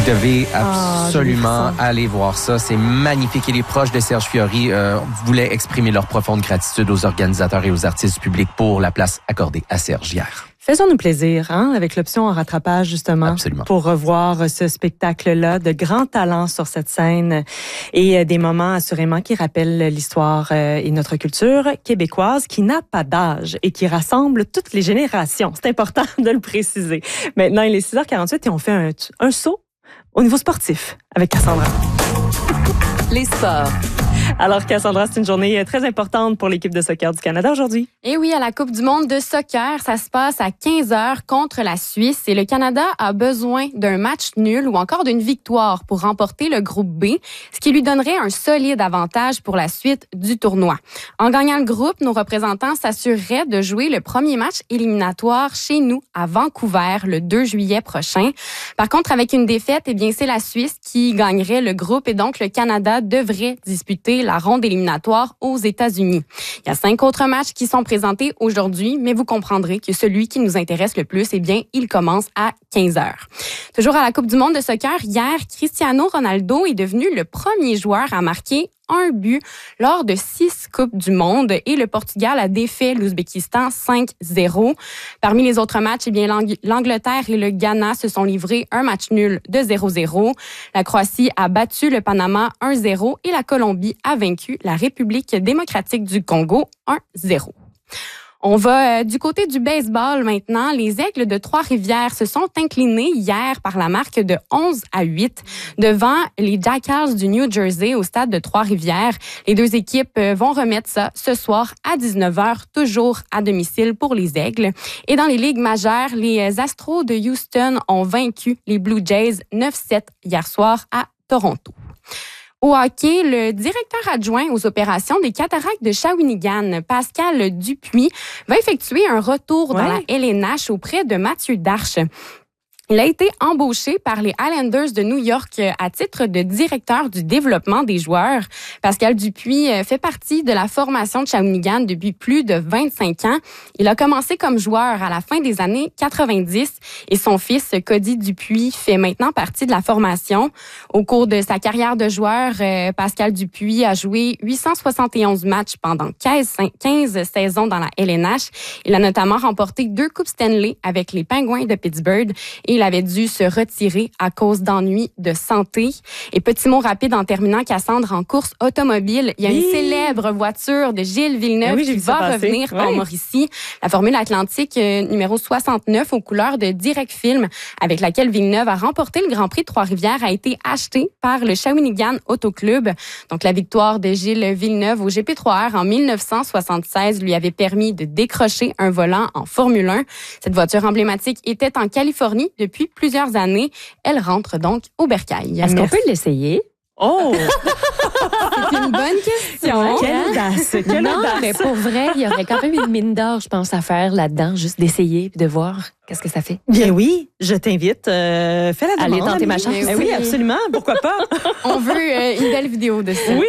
Vous devez absolument aller voir ça. C'est magnifique. Et les proches de Serge Fiori voulaient exprimer leur profonde gratitude aux organisateurs et aux artistes publics pour la place accordée à Serge hier. Faisons-nous plaisir, avec l'option en rattrapage, justement. Absolument. Pour revoir ce spectacle-là, de grands talents sur cette scène et des moments, assurément, qui rappellent l'histoire et notre culture québécoise qui n'a pas d'âge et qui rassemble toutes les générations. C'est important de le préciser. Maintenant, il est 6h48 et on fait un saut au niveau sportif avec Cassandra. Les sports. Alors, Cassandra, c'est une journée très importante pour l'équipe de soccer du Canada aujourd'hui. Et oui, à la Coupe du monde de soccer, ça se passe à 15h contre la Suisse et le Canada a besoin d'un match nul ou encore d'une victoire pour remporter le groupe B, ce qui lui donnerait un solide avantage pour la suite du tournoi. En gagnant le groupe, nos représentants s'assureraient de jouer le premier match éliminatoire chez nous à Vancouver le 2 juillet prochain. Par contre, avec une défaite, c'est la Suisse qui gagnerait le groupe et donc le Canada devrait disputer la ronde éliminatoire aux États-Unis. Il y a 5 autres matchs qui sont présentés aujourd'hui, mais vous comprendrez que celui qui nous intéresse le plus, il commence à 15h. Toujours à la Coupe du monde de soccer, hier, Cristiano Ronaldo est devenu le premier joueur à marquer un but lors de 6 Coupes du monde et le Portugal a défait l'Ouzbékistan 5-0. Parmi les autres matchs, l'Angleterre et le Ghana se sont livrés un match nul de 0-0. La Croatie a battu le Panama 1-0 et la Colombie a vaincu la République démocratique du Congo 1-0. On va du côté du baseball maintenant. Les Aigles de Trois-Rivières se sont inclinés hier par la marque de 11-8 devant les Jackals du New Jersey au stade de Trois-Rivières. Les deux équipes vont remettre ça ce soir à 19h, toujours à domicile pour les Aigles. Et dans les ligues majeures, les Astros de Houston ont vaincu les Blue Jays 9-7 hier soir à Toronto. Au hockey, le directeur adjoint aux opérations des Cataractes de Shawinigan, Pascal Dupuis, va effectuer un retour dans la LNH auprès de Mathieu Darche. Il a été embauché par les Islanders de New York à titre de directeur du développement des joueurs. Pascal Dupuis fait partie de la formation de Shawinigan depuis plus de 25 ans. Il a commencé comme joueur à la fin des années 90 et son fils, Cody Dupuis, fait maintenant partie de la formation. Au cours de sa carrière de joueur, Pascal Dupuis a joué 871 matchs pendant 15 saisons dans la LNH. Il a notamment remporté 2 Coupes Stanley avec les Penguins de Pittsburgh et il avait dû se retirer à cause d'ennuis de santé. Et petit mot rapide en terminant, Cassandre, en course automobile, il y a une célèbre voiture de Gilles Villeneuve qui va revenir en Mauricie. La Formule Atlantique numéro 69 aux couleurs de Direct Film, avec laquelle Villeneuve a remporté le Grand Prix de Trois-Rivières, a été achetée par le Shawinigan Auto Club. Donc la victoire de Gilles Villeneuve au GP3R en 1976 lui avait permis de décrocher un volant en Formule 1. Cette voiture emblématique était en Californie depuis plusieurs années. Elle rentre donc au bercail. Est-ce qu'on peut l'essayer? Oh! C'est une bonne question. Quelle audace! Mais pour vrai, il y aurait quand même une mine d'or, je pense, à faire là-dedans, juste d'essayer et de voir qu'est-ce que ça fait. Bien oui, je t'invite. Fais la demande. Allez tenter ma chance. Oui, absolument. Pourquoi pas? On veut une belle vidéo de ça. Oui.